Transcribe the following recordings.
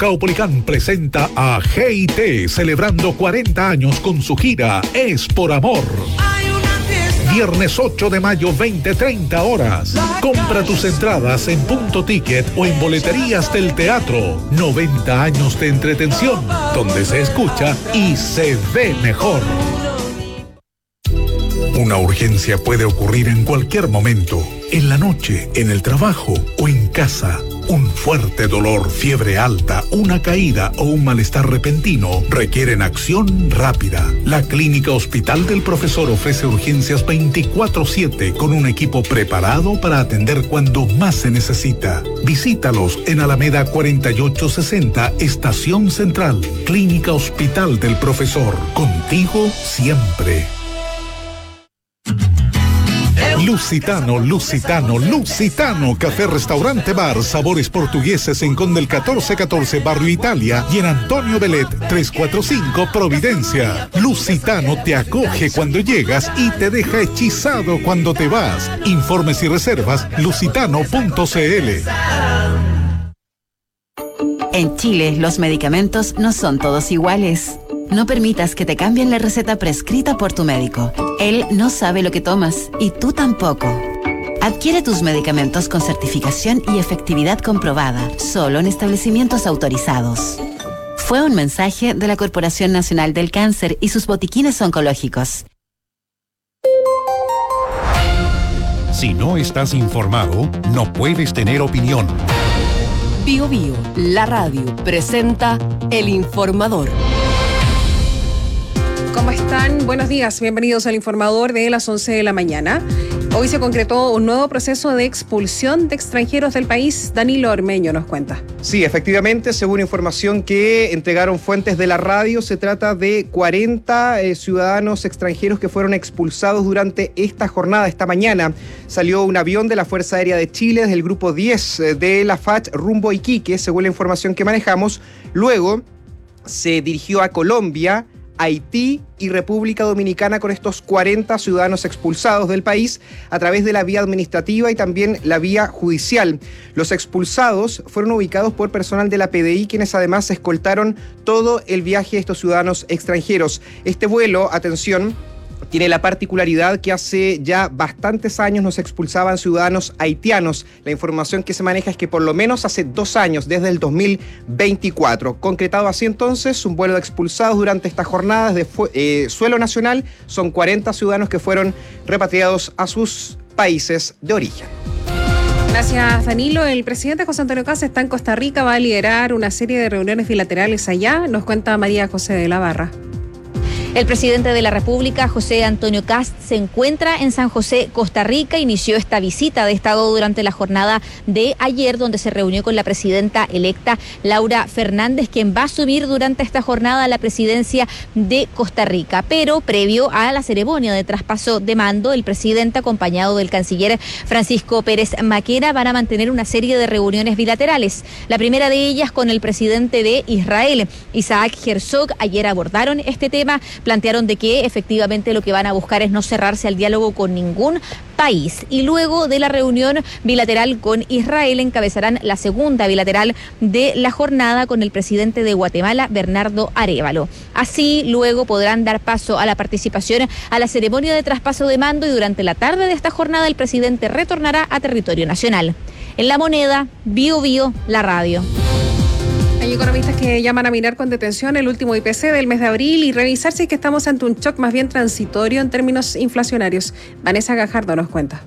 Caupolicán presenta a G&T celebrando 40 años con su gira Es por Amor. Viernes 8 de mayo, 20:30 horas. Compra tus entradas en Punto Ticket o en boleterías del teatro. 90 años de entretención, donde se escucha y se ve mejor. Una urgencia puede ocurrir en cualquier momento, en la noche, en el trabajo o en casa. Un fuerte dolor, fiebre alta, una caída o un malestar repentino requieren acción rápida. La Clínica Hospital del Profesor ofrece urgencias 24/7 con un equipo preparado para atender cuando más se necesita. Visítalos en Alameda 4860, Estación Central. Clínica Hospital del Profesor. Contigo siempre. Lusitano, Café Restaurante Bar, sabores portugueses en Conde el 1414, Barrio Italia, y en Antonio Belet 345, Providencia. Lusitano te acoge cuando llegas y te deja hechizado cuando te vas. Informes y reservas, lusitano.cl. En Chile, los medicamentos no son todos iguales. No permitas que te cambien la receta prescrita por tu médico. Él no sabe lo que tomas y tú tampoco. Adquiere tus medicamentos con certificación y efectividad comprobada, solo en establecimientos autorizados. Fue un mensaje de la Corporación Nacional del Cáncer y sus botiquines oncológicos. Si no estás informado, no puedes tener opinión. Bio Bio, la radio, presenta El Informador. ¿Cómo están? Buenos días, bienvenidos al Informador de las 11 de la mañana. Hoy se concretó un nuevo proceso de expulsión de extranjeros del país. Danilo Ormeño nos cuenta. Sí, efectivamente, según información que entregaron fuentes de la radio, se trata de 40 ciudadanos extranjeros que fueron expulsados durante esta jornada. Esta mañana salió un avión de la Fuerza Aérea de Chile, del Grupo 10 de la FACH, rumbo a Iquique, según la información que manejamos. Luego se dirigió a Colombia, Haití y República Dominicana con estos 40 ciudadanos expulsados del país a través de la vía administrativa y también la vía judicial. Los expulsados fueron ubicados por personal de la PDI, quienes además escoltaron todo el viaje de estos ciudadanos extranjeros. Este vuelo, atención, tiene la particularidad que hace ya bastantes años nos expulsaban ciudadanos haitianos. La información que se maneja es que por lo menos hace 2 años, desde el 2024. Concretado así entonces, un vuelo de expulsados durante estas jornadas de suelo nacional. Son 40 ciudadanos que fueron repatriados a sus países de origen. Gracias, Danilo. El presidente José Antonio Kast está en Costa Rica, va a liderar una serie de reuniones bilaterales allá. Nos cuenta María José de la Barra. El presidente de la República, José Antonio Kast, se encuentra en San José, Costa Rica. Inició esta visita de Estado durante la jornada de ayer, donde se reunió con la presidenta electa Laura Fernández, quien va a asumir durante esta jornada la presidencia de Costa Rica. Pero previo a la ceremonia de traspaso de mando, el presidente, acompañado del canciller Francisco Pérez Maquera, van a mantener una serie de reuniones bilaterales. La primera de ellas con el presidente de Israel, Isaac Herzog. Ayer abordaron este tema. Plantearon de que efectivamente lo que van a buscar es no cerrarse al diálogo con ningún país. Y luego de la reunión bilateral con Israel, encabezarán la segunda bilateral de la jornada con el presidente de Guatemala, Bernardo Arévalo. Así, luego podrán dar paso a la participación a la ceremonia de traspaso de mando, y durante la tarde de esta jornada el presidente retornará a territorio nacional. En La Moneda, Bio Bio, la radio. Hay economistas que llaman a mirar con detención el último IPC del mes de abril y revisar si es que estamos ante un shock más bien transitorio en términos inflacionarios. Vanessa Gajardo nos cuenta.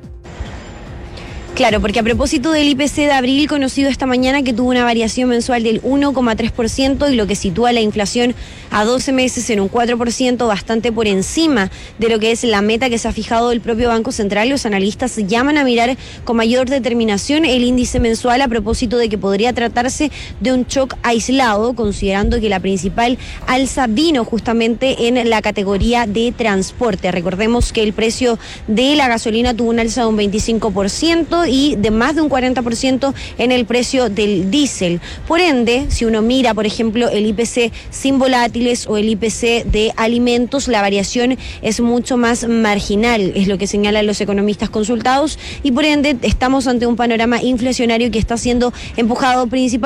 Claro, porque a propósito del IPC de abril conocido esta mañana, que tuvo una variación mensual del 1,3% y lo que sitúa la inflación a 12 meses en un 4%, bastante por encima de lo que es la meta que se ha fijado el propio Banco Central, los analistas llaman a mirar con mayor determinación el índice mensual a propósito de que podría tratarse de un shock aislado, considerando que la principal alza vino justamente en la categoría de transporte. Recordemos que el precio de la gasolina tuvo una alza de un 25%, y de más de un 40% en el precio del diésel. Por ende, si uno mira, por ejemplo, el IPC sin volátiles o el IPC de alimentos, la variación es mucho más marginal, es lo que señalan los economistas consultados, y por ende estamos ante un panorama inflacionario que está siendo empujado principalmente